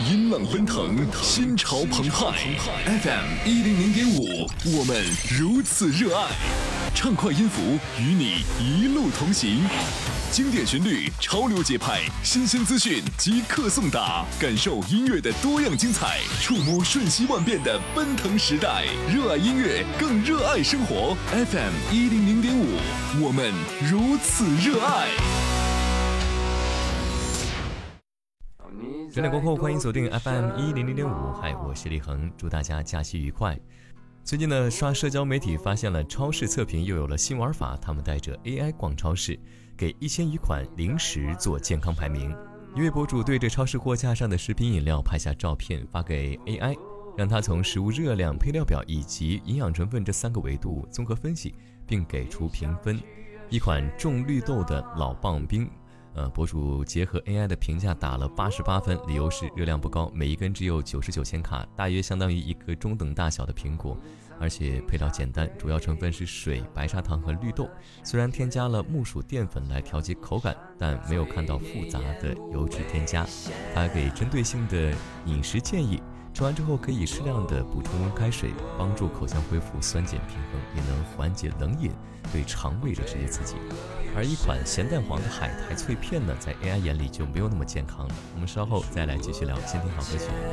音浪奔腾，心潮澎湃。FM100.5，我们如此热爱。畅快音符与你一路同行，经典旋律，潮流节拍，新鲜资讯即刻送达，感受音乐的多样精彩，触摸瞬息万变的奔腾时代。热爱音乐，更热爱生活。FM100.5，我们如此热爱。 整点过后，欢迎锁定 FM100.5，嗨，我是立恒，祝大家假期愉快。最近呢，刷社交媒体发现了超市测评又有了新玩法，他们带着 AI 逛超市，给1000余款零食做健康排名。一位博主对着超市货架上的食品饮料拍下照片发给 AI， 让它从食物热量、配料表以及营养成分这3个维度综合分析，并给出评分。一款种绿豆的老棒冰，博主结合 AI 的评价打了88分，理由是热量不高，每一根只有99千卡，大约相当于一个中等大小的苹果，而且配料简单，主要成分是水、白砂糖和绿豆。虽然添加了木薯淀粉来调节口感，但没有看到复杂的油脂添加。他给针对性的饮食建议，吃完之后可以适量的补充温开水，帮助口腔恢复酸碱平衡，也能缓解冷饮对肠胃的直接刺激。而一款咸蛋黄的海苔脆片呢，在 AI 眼里就没有那么健康了。我们稍后再来继续聊，先听好歌曲。